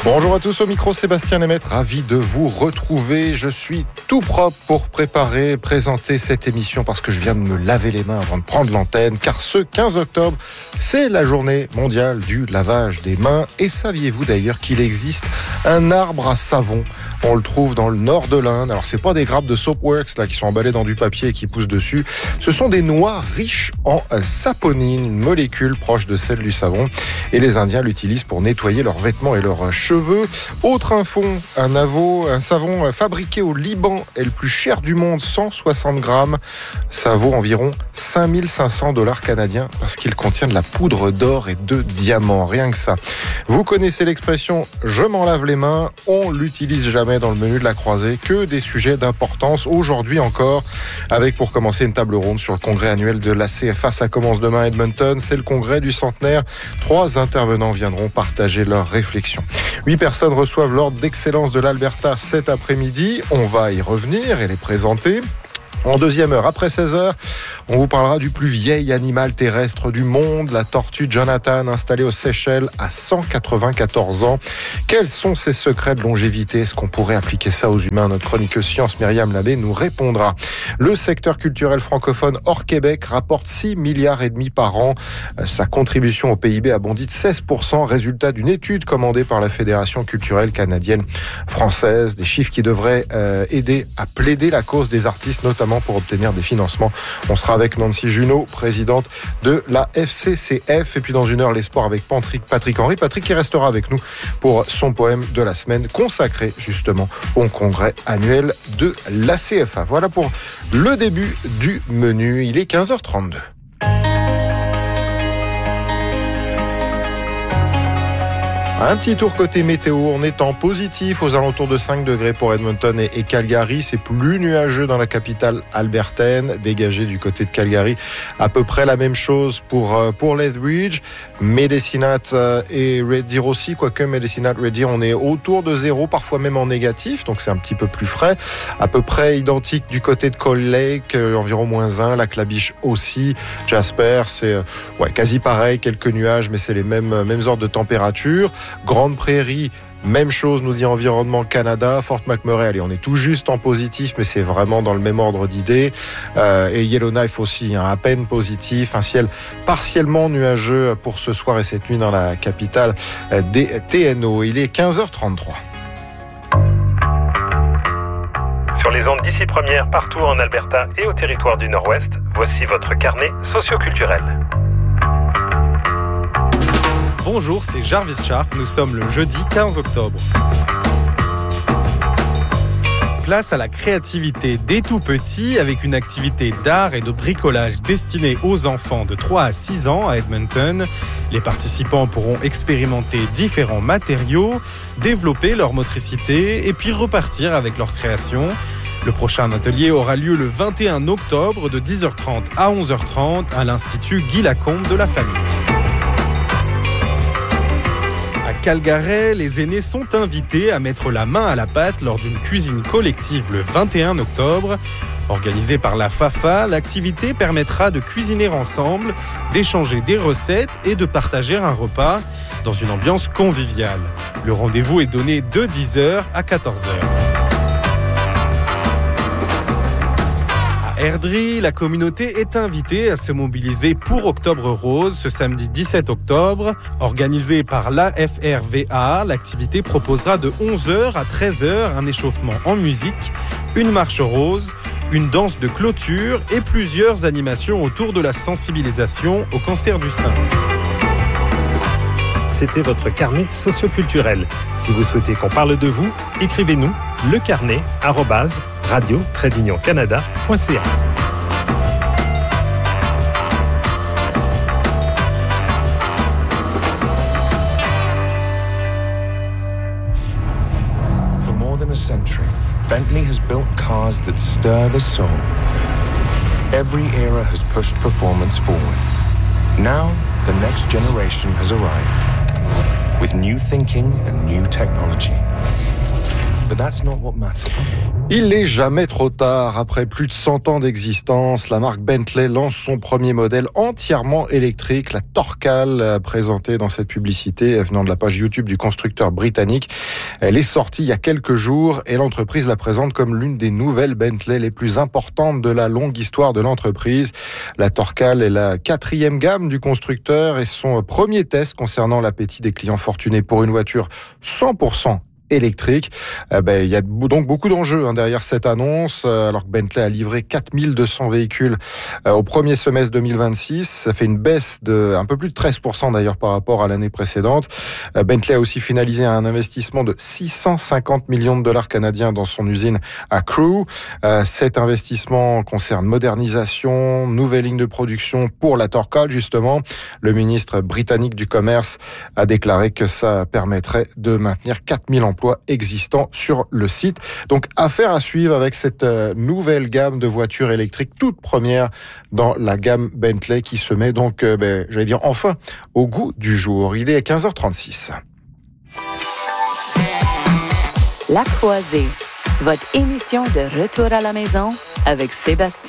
Bonjour à tous, au micro Sébastien Lemaitre, ravi de vous retrouver. Je suis tout propre pour présenter cette émission parce que je viens de me laver les mains avant de prendre l'antenne, car ce 15 octobre, c'est la journée mondiale du lavage des mains. Et saviez-vous d'ailleurs qu'il existe un arbre à savon? On le trouve dans le nord de l'Inde. Alors c'est pas des grappes de Soapworks là qui sont emballées dans du papier et qui poussent dessus. Ce sont des noix riches en saponine, une molécule proche de celle du savon. Et les Indiens l'utilisent pour nettoyer leurs vêtements et leurs cheveux. Autre info, un savon fabriqué au Liban est le plus cher du monde, 160 grammes. Ça vaut environ 5500 $ canadiens parce qu'il contient de la poudre d'or et de diamants. Rien que ça. Vous connaissez l'expression « je m'en lave les mains ». On l'utilise jamais dans le menu de la croisée, que des sujets d'importance aujourd'hui encore, avec pour commencer une table ronde sur le congrès annuel de la CFA. Ça commence demain à Edmonton, c'est le congrès du centenaire. 3 intervenants viendront partager leurs réflexions. 8 personnes reçoivent l'ordre d'excellence de l'Alberta cet après-midi. On va y revenir et les présenter. En deuxième heure, après 16h, on vous parlera du plus vieil animal terrestre du monde, la tortue Jonathan, installée aux Seychelles à 194 ans. Quels sont ses secrets de longévité? Est-ce qu'on pourrait appliquer ça aux humains? Notre chroniqueuse science Myriam Labbé nous répondra. Le secteur culturel francophone hors Québec rapporte 6,5 milliards par an. Sa contribution au PIB a bondi de 16%, résultat d'une étude commandée par la Fédération culturelle canadienne française. Des chiffres qui devraient aider à plaider la cause des artistes, notamment pour obtenir des financements. On sera avec Nancy Junot, présidente de la FCCF. Et puis dans une heure, les sports avec Patrick Henry. Patrick qui restera avec nous pour son poème de la semaine consacré justement au congrès annuel de la CFA. Voilà pour le début du menu. Il est 15h32. Un petit tour côté météo, on est en positif aux alentours de 5 degrés pour Edmonton et Calgary. C'est plus nuageux dans la capitale albertaine, dégagé du côté de Calgary. À peu près la même chose pour Lethbridge. Médécinat et Red Deer aussi, quoique Médécinat, Red Deer, on est autour de 0, parfois même en négatif, donc c'est un petit peu plus frais. À peu près identique du côté de Cold Lake, environ -1, la Clabiche aussi. Jasper, c'est quasi pareil, quelques nuages, mais c'est les mêmes ordres de température. Grande Prairie, même chose, nous dit Environnement Canada. Fort McMurray, allez, on est tout juste en positif, mais c'est vraiment dans le même ordre d'idées. Et Yellowknife aussi, à peine positif. Un ciel partiellement nuageux pour ce soir et cette nuit dans la capitale des TNO. Il est 15h33. Sur les ondes d'ici première, partout en Alberta et au territoire du Nord-Ouest, voici votre carnet socioculturel. Bonjour, c'est Jarvis Sharp, nous sommes le jeudi 15 octobre. Place à la créativité dès tout petit avec une activité d'art et de bricolage destinée aux enfants de 3 à 6 ans à Edmonton. Les participants pourront expérimenter différents matériaux, développer leur motricité et puis repartir avec leur création. Le prochain atelier aura lieu le 21 octobre de 10h30 à 11h30 à l'Institut Guy Lacombe de la famille. Calgary, les aînés sont invités à mettre la main à la pâte lors d'une cuisine collective le 21 octobre. Organisée par la FAFA, l'activité permettra de cuisiner ensemble, d'échanger des recettes et de partager un repas dans une ambiance conviviale. Le rendez-vous est donné de 10h à 14h. Airdrie, la communauté est invitée à se mobiliser pour Octobre Rose ce samedi 17 octobre. Organisée par l'AFRVA, l'activité proposera de 11h à 13h un échauffement en musique, une marche rose, une danse de clôture et plusieurs animations autour de la sensibilisation au cancer du sein. C'était votre carnet socioculturel. Si vous souhaitez qu'on parle de vous, écrivez-nous lecarnet@radio-canada.ca. For more than a century, Bentley has built cars that stir the soul. Every era has pushed performance forward. Now, the next generation has arrived with new thinking and new technology. But that's not what matters. Il n'est jamais trop tard. Après plus de 100 ans d'existence, la marque Bentley lance son premier modèle entièrement électrique, la Torcal, présentée dans cette publicité venant de la page YouTube du constructeur britannique. Elle est sortie il y a quelques jours et l'entreprise la présente comme l'une des nouvelles Bentley les plus importantes de la longue histoire de l'entreprise. La Torcal est la 4e gamme du constructeur et son premier test concernant l'appétit des clients fortunés pour une voiture 100% électrique. Il y a donc beaucoup d'enjeux derrière cette annonce, alors que Bentley a livré 4200 véhicules au premier semestre 2026. Ça fait une baisse de un peu plus de 13% d'ailleurs par rapport à l'année précédente. Bentley a aussi finalisé un investissement de 650 millions de dollars canadiens dans son usine à Crewe. Cet investissement concerne modernisation, nouvelle ligne de production pour la Torcal justement. Le ministre britannique du Commerce a déclaré que ça permettrait de maintenir 4000 emplois existants sur le site. Donc, affaire à suivre avec cette nouvelle gamme de voitures électriques, toute première dans la gamme Bentley qui se met donc, enfin, au goût du jour. Il est à 15h36. La Croisée, votre émission de retour à la maison avec Sébastien.